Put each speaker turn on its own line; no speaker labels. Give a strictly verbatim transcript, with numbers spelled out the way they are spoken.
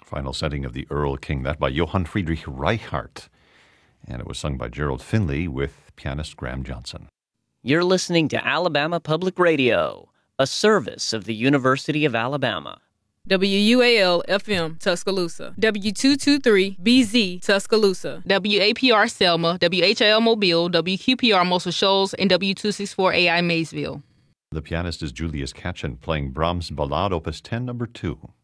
final setting of the Earl King, that by Johann Friedrich Reichardt. And it was sung by Gerald Finley with pianist Graham Johnson.
You're listening to Alabama Public Radio, a service of the University of Alabama.
W U A L F M Tuscaloosa, W two twenty-three B Z Tuscaloosa,
W A P R Selma, W H L Mobile, W Q P R Muscle Shoals, and W two sixty-four A I Maysville.
The pianist is Julius Katchen playing Brahms' Ballade Opus ten, number two.